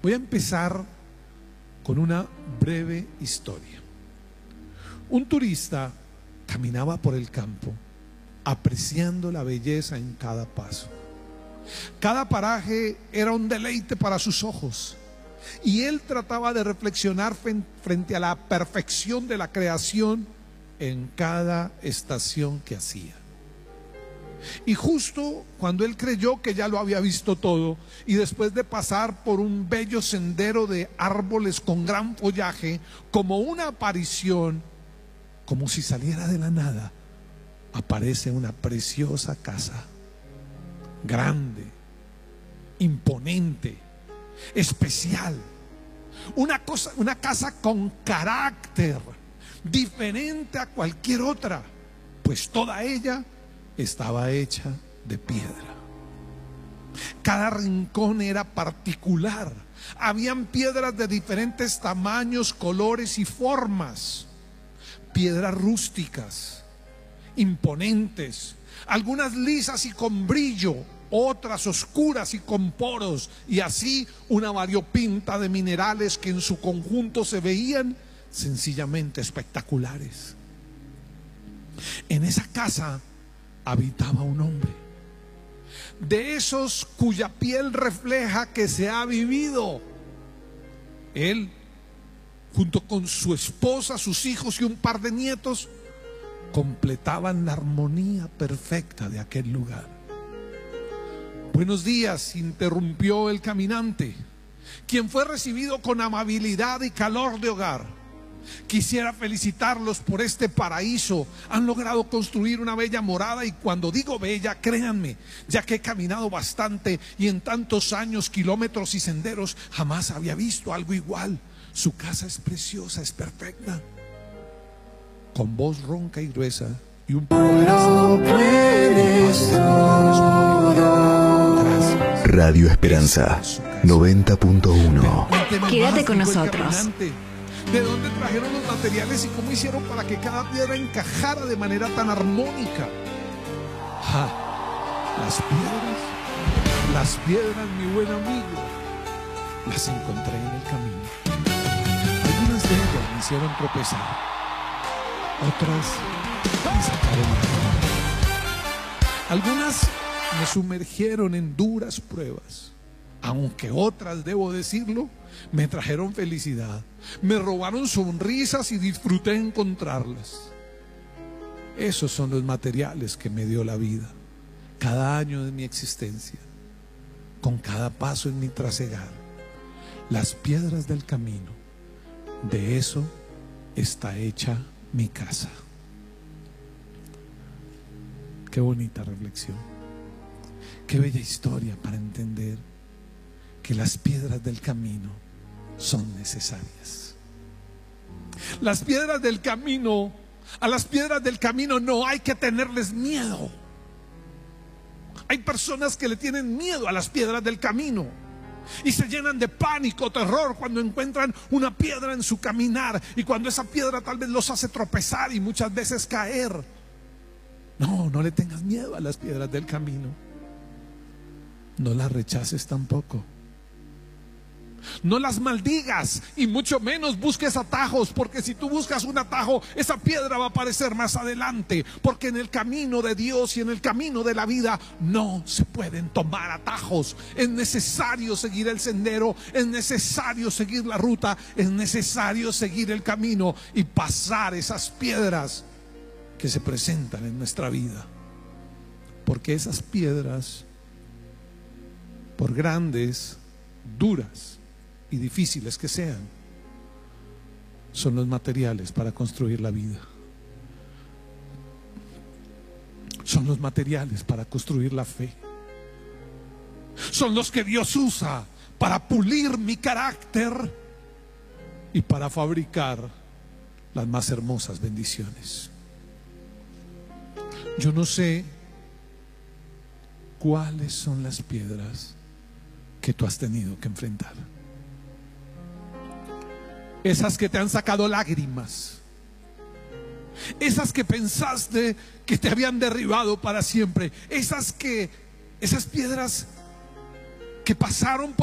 Voy a empezar con una breve historia. Un turista caminaba por el campo, apreciando la belleza en cada paso. Cada paraje era un deleite para sus ojos, y él trataba de reflexionar frente a la perfección de la creación en cada estación que hacía. Y justo cuando él creyó que ya lo había visto todo, y después de pasar por un bello sendero de árboles con gran follaje, como una aparición, como si saliera de la nada, aparece una preciosa casa, grande, imponente, especial, una casa con carácter, diferente a cualquier otra, pues toda ella estaba hecha de piedra. Cada rincón era particular. Habían piedras de diferentes tamaños, colores y formas. Piedras rústicas, imponentes, algunas lisas y con brillo, otras oscuras y con poros, y así una variopinta de minerales que en su conjunto se veían sencillamente espectaculares. En esa casa habitaba un hombre, de esos cuya piel refleja que se ha vivido. Él, junto con su esposa, sus hijos y un par de nietos, completaban la armonía perfecta de aquel lugar. Buenos días, interrumpió el caminante, quien fue recibido con amabilidad y calor de hogar. Quisiera felicitarlos por este paraíso. Han logrado construir una bella morada, y cuando digo bella, créanme, ya que he caminado bastante y en tantos años, kilómetros y senderos, jamás había visto algo igual. Su casa es preciosa, es perfecta. Con voz ronca y gruesa y un poco Radio Esperanza 90.1. Quédate con nosotros. ¿De dónde trajeron los materiales y cómo hicieron para que cada piedra encajara de manera tan armónica? Las piedras, mi buen amigo, las encontré en el camino. Algunas de ellas me hicieron tropezar, otras me sacaron la vida. Algunas me sumergieron en duras pruebas, aunque otras, debo decirlo, me trajeron felicidad, me robaron sonrisas y disfruté encontrarlas. Esos son los materiales que me dio la vida, cada año de mi existencia, con cada paso en mi trasegar, las piedras del camino. De eso está hecha mi casa. Qué bonita reflexión, qué bella historia para entender que las piedras del camino son necesarias. Las piedras del camino, a las piedras del camino no hay que tenerles miedo. Hay personas que le tienen miedo a las piedras del camino y se llenan de pánico, terror cuando encuentran una piedra en su caminar, y cuando esa piedra tal vez los hace tropezar y muchas veces caer. No, no le tengas miedo a las piedras del camino. No las rechaces tampoco. No las maldigas, y mucho menos busques atajos, porque si tú buscas un atajo, esa piedra va a aparecer más adelante, porque en el camino de Dios y en el camino de la vida no se pueden tomar atajos. Es necesario seguir el sendero, es necesario seguir la ruta, es necesario seguir el camino y pasar esas piedras que se presentan en nuestra vida, porque esas piedras, por grandes, duras y difíciles que sean, son los materiales para construir la vida. Son los materiales para construir la fe. Son los que Dios usa para pulir mi carácter y para fabricar las más hermosas bendiciones. Yo no sé cuáles son las piedras que tú has tenido que enfrentar. Esas que te han sacado lágrimas, esas que pensaste que te habían derribado para siempre, esas piedras que pasaron